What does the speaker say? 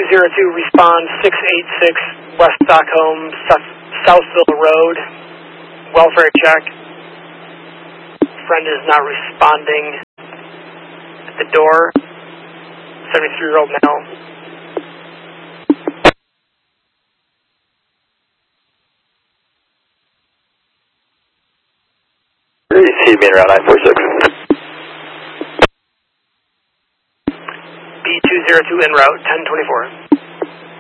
B202, respond 686 West Stockholm, Southville Road, welfare check. Friend is not responding at the door, 73-year-old male. Receive me around 946. B202 en route, 1024.